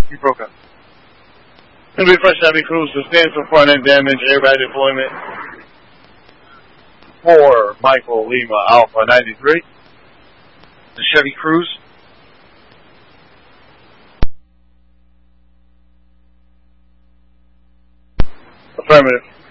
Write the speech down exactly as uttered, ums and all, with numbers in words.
You broke up. It'll be fresh Chevy Cruze, substantial front end damage, airbag deployment. For Michael Lima Alpha ninety-three. The Chevy Cruze. Affirmative.